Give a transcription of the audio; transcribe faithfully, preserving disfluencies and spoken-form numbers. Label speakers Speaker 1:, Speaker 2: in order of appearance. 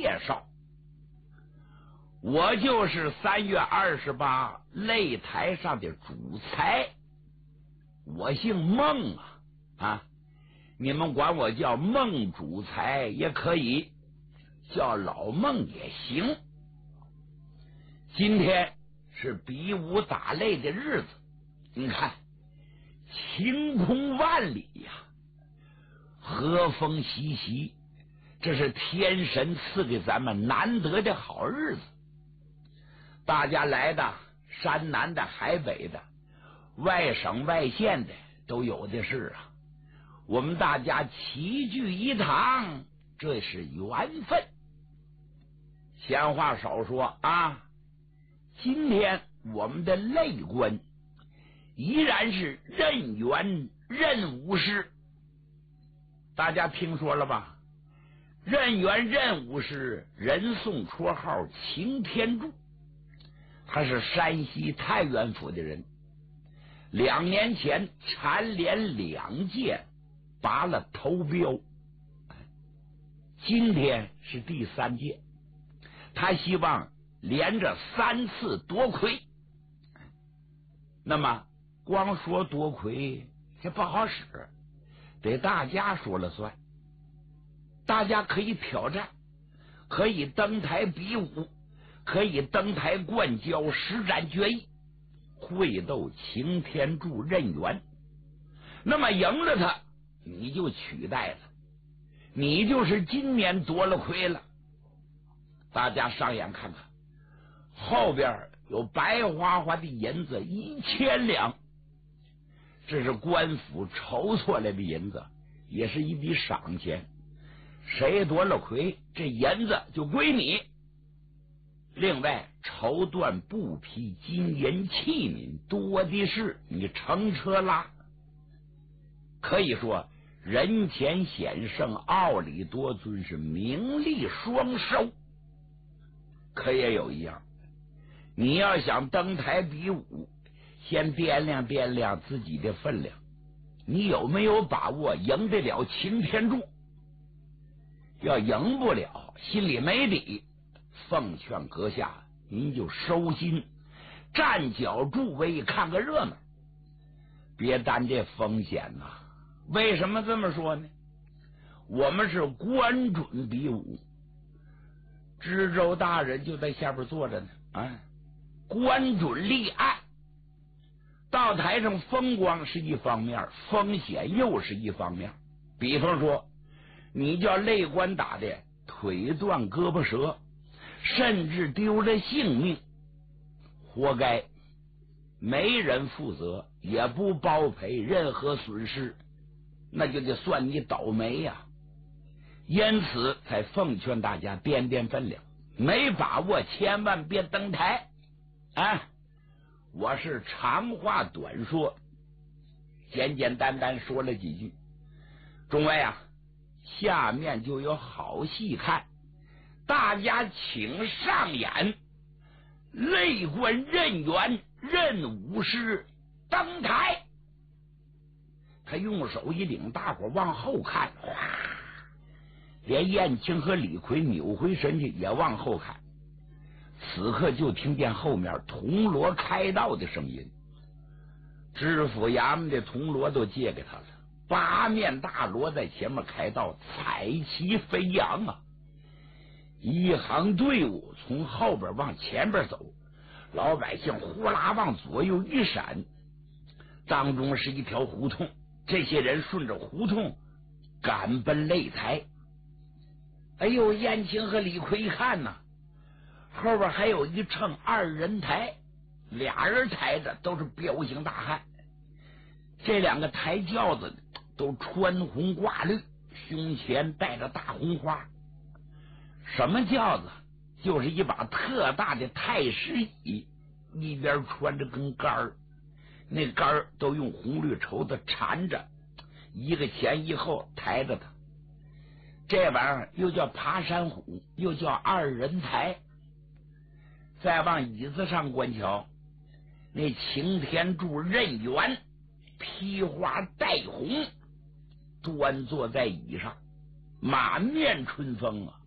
Speaker 1: 介绍，我就是三月二十八擂台上的主才，我姓孟啊啊，你们管我叫孟主才也可以，叫老孟也行。今天是比武打擂的日子，你看晴空万里呀，和风习习，这是天神赐给咱们难得的好日子。大家来的山南的海北的外省外县的都有的是啊，我们大家齐聚一堂，这是缘分。闲话少说啊，今天我们的擂官依然是任元任武师，大家听说了吧？任元任武师人送绰号擎天柱，他是山西太原府的人，两年前蝉联两届拔了头标，今天是第三届，他希望连着三次夺魁。那么光说夺魁这不好使，得大家说了算。大家可以挑战，可以登台比武，可以登台灌胶，实战决议，会斗擎天柱任元。那么赢了他，你就取代了，你就是今年夺了魁了。大家上眼看看，后边有白花花的银子一千两，这是官府筹措来的银子，也是一笔赏钱。谁夺了魁，这银子就归你。另外绸缎布匹金银器皿多的是，你乘车拉。可以说人前显圣，傲里多尊，是名利双收。可也有一样，你要想登台比武，先掂量掂量自己的分量，你有没有把握赢得了擎天柱？要赢不了，心里没底，奉劝阁下您就收心，站脚助威，看个热闹，别担这风险呐、啊。为什么这么说呢？我们是官准比武，知州大人就在下边坐着呢啊，官准立案，到台上风光是一方面，风险又是一方面。比方说你叫擂官打的腿断胳膊折，甚至丢了性命，活该，没人负责，也不包赔任何损失，那就得算你倒霉呀、啊。因此才奉劝大家掂掂分量，没把握千万别登台啊！我是长话短说，简简单单说了几句。众位啊，下面就有好戏看，大家请上演。擂官任元任武师登台，他用手一领，大伙往后看，哗，连燕青和李逵扭回身去也往后看。此刻就听见后面铜锣开道的声音，知府衙门的铜锣都借给他了，八面大锣在前面开道，彩旗飞扬啊！一行队伍从后边往前边走，老百姓呼啦往左右一闪，当中是一条胡同，这些人顺着胡同赶奔擂台。哎呦，燕青和李逵一看呐，后边还有一乘二人抬，俩人抬着都是彪形大汉，这两个抬轿子都穿红挂绿，胸前戴着大红花。什么轿子？就是一把特大的太师椅，一边穿着根杆儿，那杆儿都用红绿绸子缠着，一个前一后抬着它。这玩意儿又叫爬山虎，又叫二人抬。再往椅子上观瞧，那擎天柱任元披花戴红，端坐在椅上，满面春风啊！